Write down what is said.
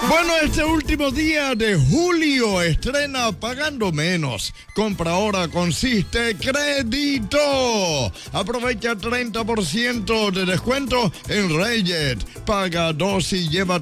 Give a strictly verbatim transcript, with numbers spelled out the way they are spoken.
Bueno, este último día de julio estrena Pagando Menos. Compra ahora consiste crédito. Aprovecha treinta por ciento de descuento en Rayet. Paga dos y lleva